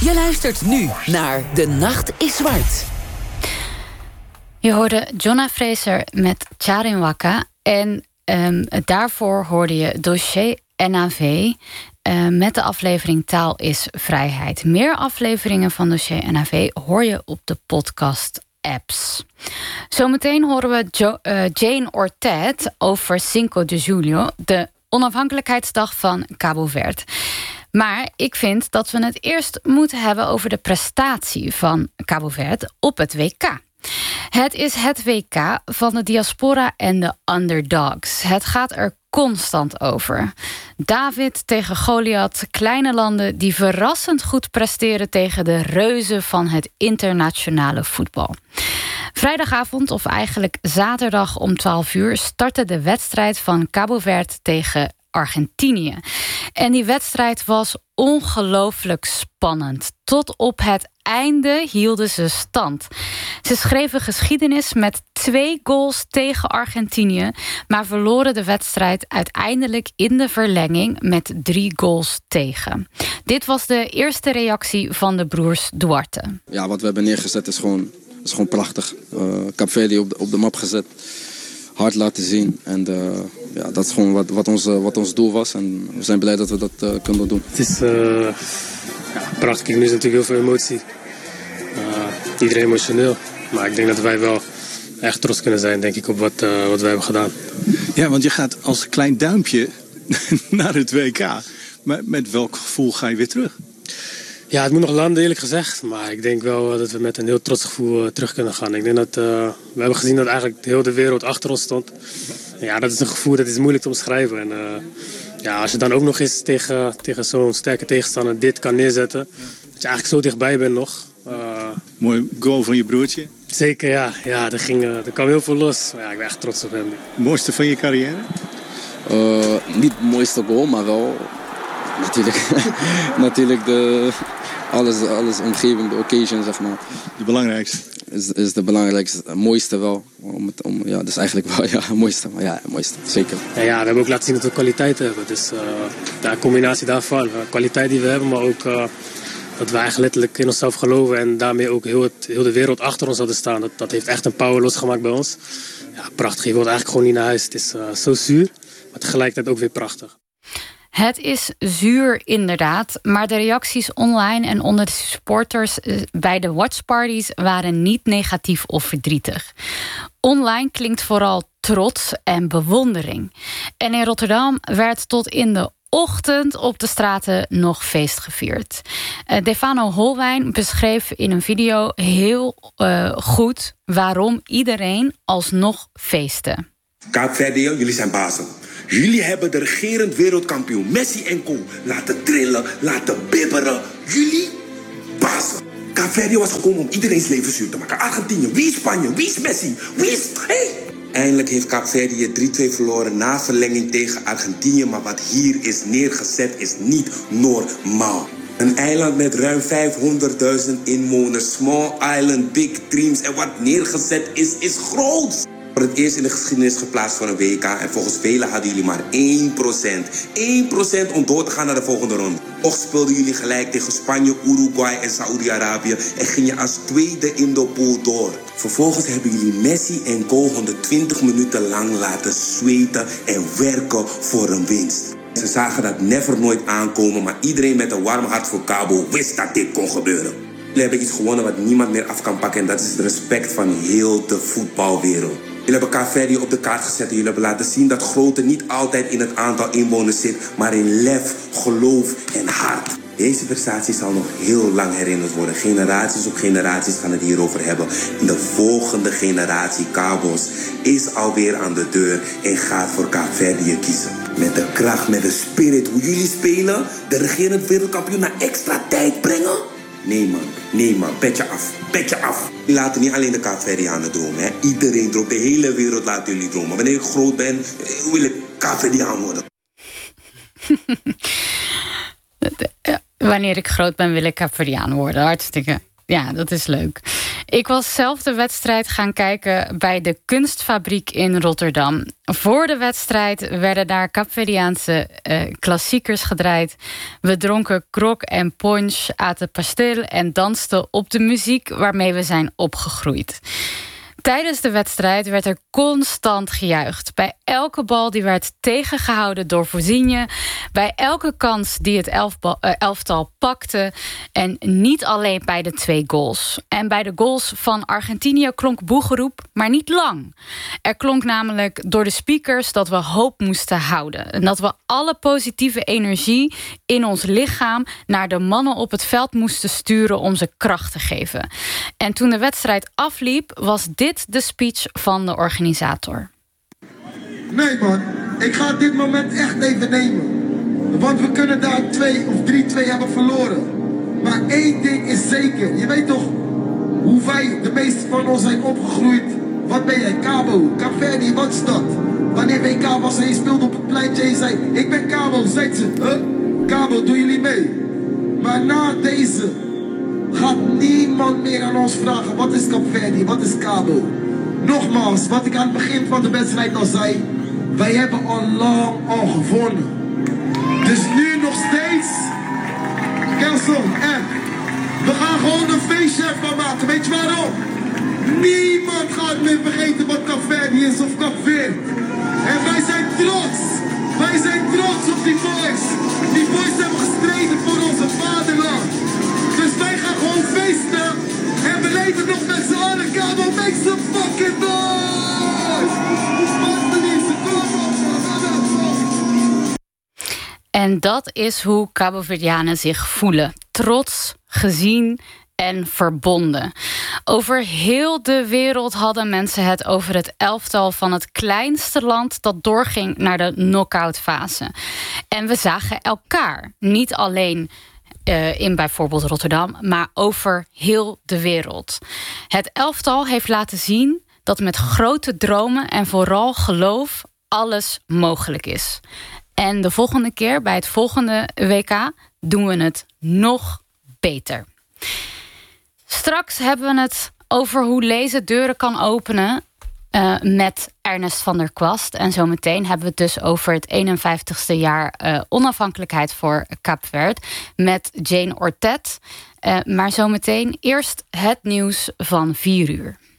Je luistert nu naar De Nacht is Zwart. Je hoorde Jonna Fraser met Charin Waka. En daarvoor hoorde je Dossier NAV met de aflevering Taal is Vrijheid. Meer afleveringen van Dossier NAV hoor je op de podcast-apps. Zometeen horen we Jane Ortet over Cinco de Julio, de onafhankelijkheidsdag van Cabo Verde. Maar ik vind dat we het eerst moeten hebben over de prestatie van Cabo Verde op het WK. Het is het WK van de diaspora en de underdogs. Het gaat er constant over. David tegen Goliath, kleine landen die verrassend goed presteren tegen de reuzen van het internationale voetbal. Vrijdagavond, of eigenlijk zaterdag om 12 uur... startte de wedstrijd van Cabo Verde tegen Argentinië. En die wedstrijd was ongelooflijk spannend. Tot op het einde hielden ze stand. Ze schreven geschiedenis met 2 goals tegen Argentinië, maar verloren de wedstrijd uiteindelijk in de verlenging met 3 goals tegen. Dit was de eerste reactie van de broers Duarte. Ja, wat we hebben neergezet is gewoon prachtig. Cape Verde op de map gezet. Hard laten zien. En ja, dat is gewoon wat ons doel was. En we zijn blij dat we dat kunnen doen. Het is prachtig. Nu is natuurlijk heel veel emotie. Iedereen emotioneel. Maar ik denk dat wij wel echt trots kunnen zijn, denk ik, op wat wij hebben gedaan. Ja, want je gaat als klein duimpje naar het WK. Maar met welk gevoel ga je weer terug? Ja, het moet nog landen, eerlijk gezegd. Maar ik denk wel dat we met een heel trots gevoel terug kunnen gaan. Ik denk dat we hebben gezien dat eigenlijk heel de wereld achter ons stond. Ja, dat is een gevoel dat is moeilijk te omschrijven. En ja, als je dan ook nog eens tegen zo'n sterke tegenstander dit kan neerzetten, dat je eigenlijk zo dichtbij bent nog. Mooi goal van je broertje. Zeker, ja. Ja, er kwam heel veel los. Maar ja, ik ben echt trots op hem. Mooiste van je carrière? Niet het mooiste goal, maar wel natuurlijk alles omgeving, de occasion, zeg maar. De belangrijkste? Is de belangrijkste, mooiste wel. Ja, dat is eigenlijk wel het mooiste. Maar ja, het mooiste, zeker. Ja, we hebben ook laten zien dat we kwaliteit hebben. Dus de combinatie daarvan, kwaliteit die we hebben, maar ook dat we eigenlijk letterlijk in onszelf geloven en daarmee ook heel de wereld achter ons hadden staan. Dat heeft echt een power losgemaakt bij ons. Ja, prachtig. Je wilt eigenlijk gewoon niet naar huis. Het is zo zuur, maar tegelijkertijd ook weer prachtig. Het is zuur inderdaad, maar de reacties online en onder de supporters bij de watchparties waren niet negatief of verdrietig. Online klinkt vooral trots en bewondering. En in Rotterdam werd tot in de ochtend op de straten nog feest gevierd. Defano Holwijn beschreef in een video heel goed waarom iedereen alsnog feestte. Kaap Verde, jullie zijn bazen. Jullie hebben de regerend wereldkampioen Messi en co. laten trillen, laten bibberen. Jullie bazen. Kaap Verde was gekomen om iedereen's leven zuur te maken. Argentinië, wie is Spanje, wie is Messi, wie is... Hey! Eindelijk heeft Kaap Verde 3-2 verloren na verlenging tegen Argentinië. Maar wat hier is neergezet is niet normaal. Een eiland met ruim 500.000 inwoners. Small island, big dreams. En wat neergezet is groot. Voor het eerst in de geschiedenis geplaatst voor een WK. En volgens velen hadden jullie maar 1%. 1% om door te gaan naar de volgende ronde. Toch speelden jullie gelijk tegen Spanje, Uruguay en Saoedi-Arabië. En ging je als tweede in de pool door. Vervolgens hebben jullie Messi en co 120 minuten lang laten zweten en werken voor een winst. Ze zagen dat never nooit aankomen, maar iedereen met een warm hart voor Cabo wist dat dit kon gebeuren. Jullie hebben iets gewonnen wat niemand meer af kan pakken en dat is het respect van heel de voetbalwereld. Jullie hebben Kaap Verde op de kaart gezet en jullie hebben laten zien dat grootte niet altijd in het aantal inwoners zit, maar in lef, geloof en hart. Deze prestatie zal nog heel lang herinnerd worden. Generaties op generaties gaan het hierover hebben. En de volgende generatie Cabo's is alweer aan de deur en gaat voor Kaap Verde kiezen. Met de kracht, met de spirit, hoe jullie spelen, de regerend wereldkampioen naar extra tijd brengen. Nee man, petje af. Jullie laten niet alleen de Kaap Verdeanen dromen. Hè. Iedereen droomt, de hele wereld laat jullie dromen. Wanneer ik groot ben, wil ik Kaap Verdeaan worden. Wanneer ik groot ben, wil ik Kaap Verdeaan worden. Hartstikke. Ja, dat is leuk. Ik was zelf de wedstrijd gaan kijken bij de Kunstfabriek in Rotterdam. Voor de wedstrijd werden daar Kaapverdiaanse klassiekers gedraaid. We dronken grog en punch, aten pastel en dansten op de muziek waarmee we zijn opgegroeid. Tijdens de wedstrijd werd er constant gejuicht. Bij elke bal die werd tegengehouden door Voorzinje. Bij elke kans die het elftal pakte. En niet alleen bij de 2 goals. En bij de goals van Argentinië klonk boegeroep, maar niet lang. Er klonk namelijk door de speakers dat we hoop moesten houden. En dat we alle positieve energie in ons lichaam naar de mannen op het veld moesten sturen om ze kracht te geven. En toen de wedstrijd afliep, was dit de speech van de organisator. Nee man, ik ga dit moment echt even nemen. Want we kunnen daar 2 of 3-2 hebben verloren. Maar één ding is zeker. Je weet toch hoe wij, de meeste van ons, zijn opgegroeid. Wat ben jij? Cabo, Kaapverdi, wat is dat? Wanneer WK was en je speelde op het pleintje en je zei, ik ben Cabo, zei ze, Cabo, doen jullie mee? Maar na deze gaat niemand meer aan ons vragen, wat is Kaapverdi, wat is Cabo? Nogmaals, wat ik aan het begin van de wedstrijd al zei, wij hebben al lang al gewonnen. Dus nu nog steeds, Kelson, en we gaan gewoon een feestje ervan maken. Weet je waarom? Niemand gaat meer vergeten wat Kaapverdi is of Kaapverd. En wij zijn trots. Wij zijn trots op die boys. Die boys hebben gestreden voor onze vaderland. Dus wij gaan gewoon feesten. En we leven nog met z'n allen. Cabo, make some fucking noise! En dat is hoe Cabo-Verdianen zich voelen. Trots, gezien en verbonden. Over heel de wereld hadden mensen het over het elftal van het kleinste land dat doorging naar de knock-out fase. En we zagen elkaar, niet alleen in bijvoorbeeld Rotterdam, maar over heel de wereld. Het elftal heeft laten zien dat met grote dromen en vooral geloof alles mogelijk is. En de volgende keer, bij het volgende WK, doen we het nog beter. Straks hebben we het over hoe lezen deuren kan openen met Ernest van der Kwast. En zometeen hebben we het dus over het 51ste jaar onafhankelijkheid voor Kaapverd met Jane Ortet. Maar zometeen eerst het nieuws van 4 uur.